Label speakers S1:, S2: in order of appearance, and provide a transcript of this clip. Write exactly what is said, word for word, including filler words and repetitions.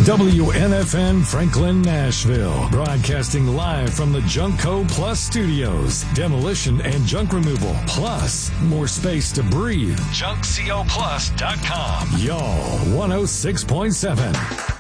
S1: W N F N Franklin, Nashville. Broadcasting live from the Junkco Plus Studios. Demolition and junk removal. Plus, more space to breathe. junk co plus dot com. Y'all, one oh six point seven.